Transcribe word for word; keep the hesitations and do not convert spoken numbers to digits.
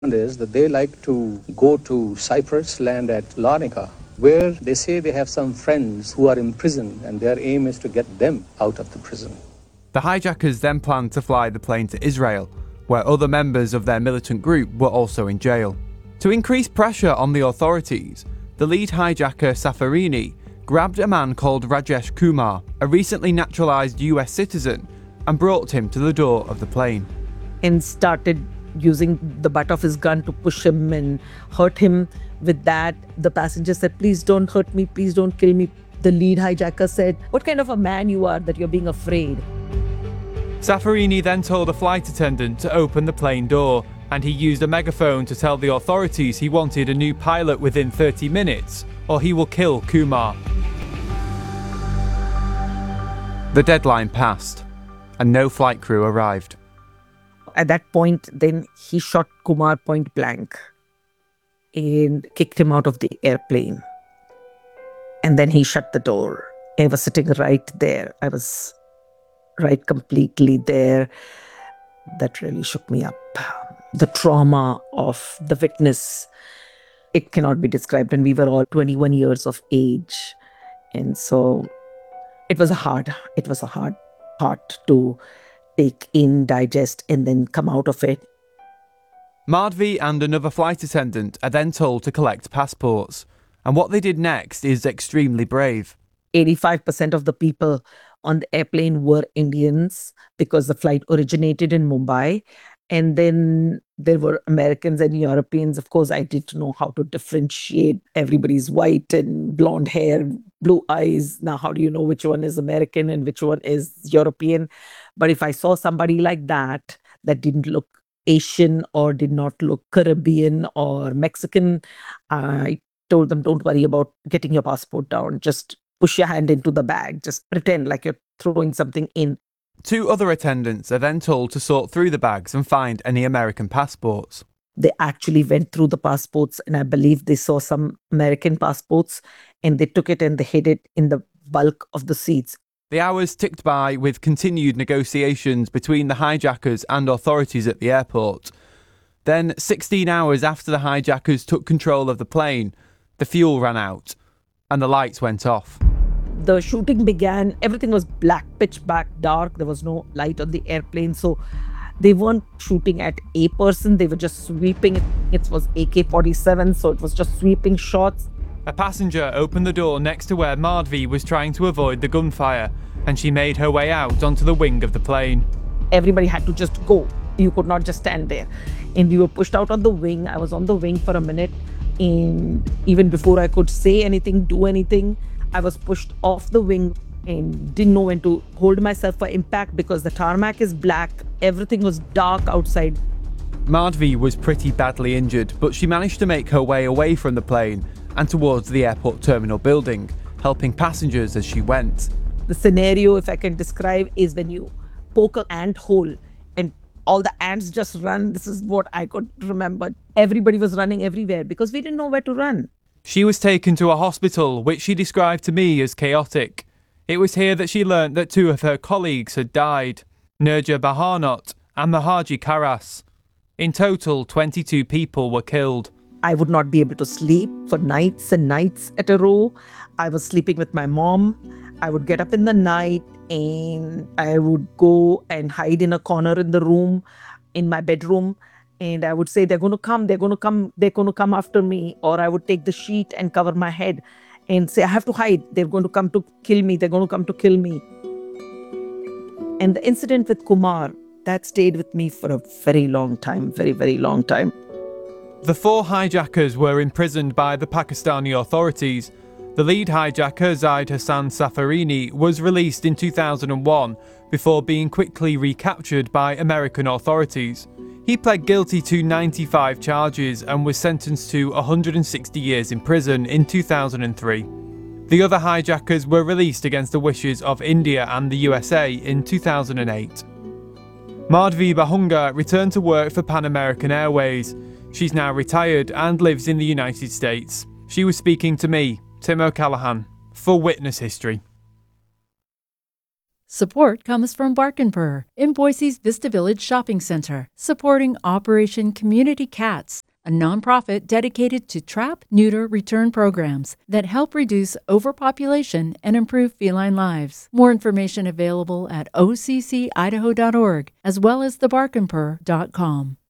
is that they like to go to Cyprus, land at Larnaca, where they say they have some friends who are in prison and their aim is to get them out of the prison. The hijackers then planned to fly the plane to Israel, where other members of their militant group were also in jail. To increase pressure on the authorities, the lead hijacker Safarini grabbed a man called Rajesh Kumar, a recently naturalized U S citizen, and brought him to the door of the plane. And started using the butt of his gun to push him and hurt him. With that, the passenger said, "Please don't hurt me, please don't kill me." The lead hijacker said, "What kind of a man you are that you're being afraid?" Safarini then told a flight attendant to open the plane door, and he used a megaphone to tell the authorities he wanted a new pilot within thirty minutes, or he will kill Kumar. The deadline passed, and no flight crew arrived. At that point, then he shot Kumar point blank and kicked him out of the airplane. And then he shut the door. I was sitting right there. I was right completely there. That really shook me up. The trauma of the witness, it cannot be described. And we were all twenty-one years of age. And so it was a hard, it was a hard part to take in, digest, and then come out of it. Madhvi and another flight attendant are then told to collect passports, and what they did next is extremely brave. eighty-five percent of the people on the airplane were Indians because the flight originated in Mumbai. And then there were Americans and Europeans. Of course, I didn't know how to differentiate. Everybody's white and blonde hair, blue eyes. Now, how do you know which one is American and which one is European? But if I saw somebody like that, that didn't look Asian or did not look Caribbean or Mexican, I told them, don't worry about getting your passport down. Just push your hand into the bag. Just pretend like you're throwing something in. Two other attendants are then told to sort through the bags and find any American passports. They actually went through the passports, and I believe they saw some American passports, and they took it and they hid it in the bulk of the seats. The hours ticked by with continued negotiations between the hijackers and authorities at the airport. Then, sixteen hours after the hijackers took control of the plane, the fuel ran out and the lights went off. The shooting began. Everything was black, pitch black, dark. There was no light on the airplane. So they weren't shooting at a person. They were just sweeping. It was A K forty-seven, so it was just sweeping shots. A passenger opened the door next to where Madhvi was trying to avoid the gunfire, and she made her way out onto the wing of the plane. Everybody had to just go. You could not just stand there. And we were pushed out on the wing. I was on the wing for a minute. And even before I could say anything, do anything, I was pushed off the wing and didn't know when to hold myself for impact because the tarmac is black. Everything was dark outside. Madhvi was pretty badly injured, but she managed to make her way away from the plane and towards the airport terminal building, helping passengers as she went. The scenario, if I can describe, is when you poke an ant hole and all the ants just run. This is what I could remember. Everybody was running everywhere because we didn't know where to run. She was taken to a hospital, which she described to me as chaotic. It was here that she learnt that two of her colleagues had died, Nurja Bahanot and Mahaji Karas. In total, twenty-two people were killed. I would not be able to sleep for nights and nights at a row. I was sleeping with my mom. I would get up in the night and I would go and hide in a corner in the room, in my bedroom. And I would say, they're going to come, they're going to come, they're going to come after me. Or I would take the sheet and cover my head and say, I have to hide. They're going to come to kill me. They're going to come to kill me. And the incident with Kumar, that stayed with me for a very long time, very, very long time. The four hijackers were imprisoned by the Pakistani authorities. The lead hijacker, Zaid Hassan Safarini, was released in two thousand one before being quickly recaptured by American authorities. He pled guilty to ninety-five charges and was sentenced to one hundred sixty years in prison in two thousand three. The other hijackers were released against the wishes of India and the U S A in two thousand eight. Madhvi Bahunga returned to work for Pan American Airways. She's now retired and lives in the United States. She was speaking to me, Tim O'Callaghan, for Witness History. Support comes from Bark and Purr in Boise's Vista Village Shopping Center, supporting Operation Community Cats, a nonprofit dedicated to trap, neuter, return programs that help reduce overpopulation and improve feline lives. More information available at O C C idaho dot org as well as the bark and purr dot com.